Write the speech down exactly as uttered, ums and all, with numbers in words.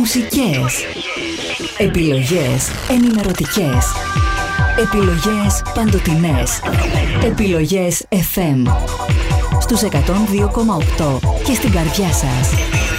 μουσικές, επιλογές ενημερωτικές, επιλογές παντοτινές, επιλογές εφ εμ στους εκατόν δύο κόμμα οκτώ και στην καρδιά σας.